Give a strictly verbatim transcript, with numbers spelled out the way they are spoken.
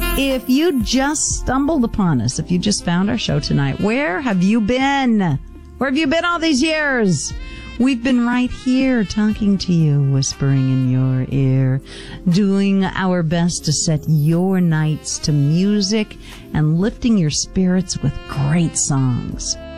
If you just stumbled upon us, if you just found our show tonight, where have you been? Where have you been all these years? We've been right here talking to you, whispering in your ear, doing our best to set your nights to music and lifting your spirits with great songs.